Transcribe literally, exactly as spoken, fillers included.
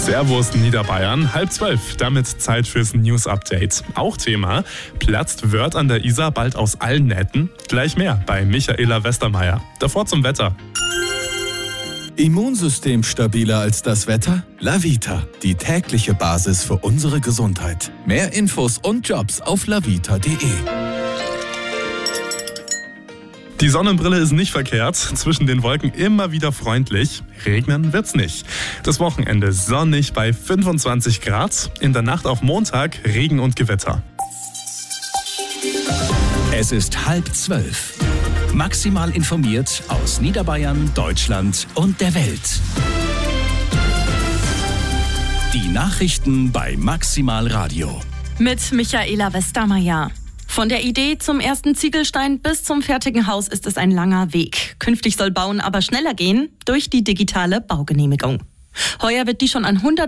Servus Niederbayern, halb zwölf, damit Zeit fürs News-Update. Auch Thema, platzt Wörth an der Isar bald aus allen Nähten? Gleich mehr bei Michaela Westermeier. Davor zum Wetter. Immunsystem stabiler als das Wetter? Lavita, die tägliche Basis für unsere Gesundheit. Mehr Infos und Jobs auf lavita punkt de. Die Sonnenbrille ist nicht verkehrt, zwischen den Wolken immer wieder freundlich. Regnen wird's nicht. Das Wochenende sonnig bei fünfundzwanzig Grad, in der Nacht auf Montag Regen und Gewitter. Es ist halb zwölf. Maximal informiert aus Niederbayern, Deutschland und der Welt. Die Nachrichten bei Maximal Radio. Mit Michaela Westermeier. Von der Idee zum ersten Ziegelstein bis zum fertigen Haus ist es ein langer Weg. Künftig soll Bauen aber schneller gehen durch die digitale Baugenehmigung. Heuer wird die schon an hundert